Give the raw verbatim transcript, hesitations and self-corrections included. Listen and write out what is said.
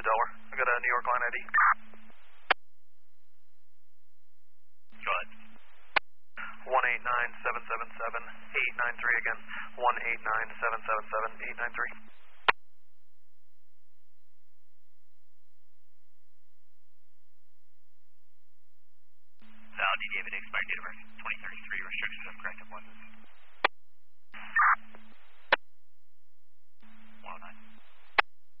to Delaware. I got a New York line I D. Go ahead. one eight nine seven seven seven eight nine three again. one eight nine seven seven seven eight nine three.